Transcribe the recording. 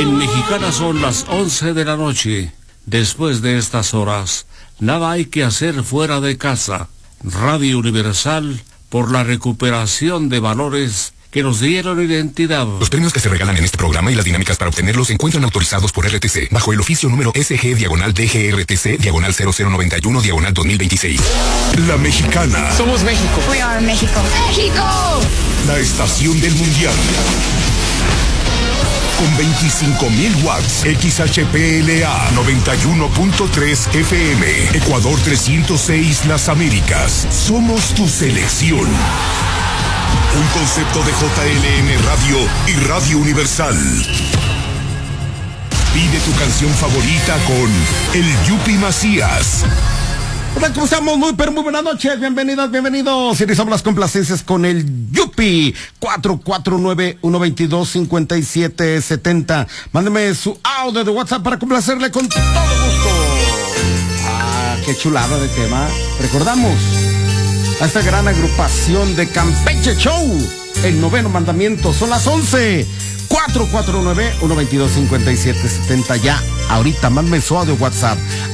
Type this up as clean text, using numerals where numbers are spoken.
En Mexicana son las 11 de la noche. Después de estas horas, nada hay que hacer fuera de casa. Radio Universal, por la recuperación de valores que nos dieron identidad. Los premios que se regalan en este programa y las dinámicas para obtenerlos se encuentran autorizados por RTC, bajo el oficio número SG/DGRTC/0091/2026. La Mexicana. Somos México. We are México. ¡México! La estación del mundial. Con 25,000 watts, XHPLA 91.3 FM, Ecuador 306 Las Américas. Somos tu selección. Un concepto de JLM Radio y Radio Universal. Pide tu canción favorita con el Yupi Macías. Hola, ¿cómo estamos? Muy buenas noches, bienvenidos. Iniciamos las complacencias con el Yupi. 449-122-5770. Mándeme su audio de WhatsApp para complacerle con todo gusto. Qué chulada de tema. Recordamos a esta gran agrupación de Campeche Show, el noveno mandamiento. Son las 11. 449-122-5770. Ya, ahorita, mándame su audio WhatsApp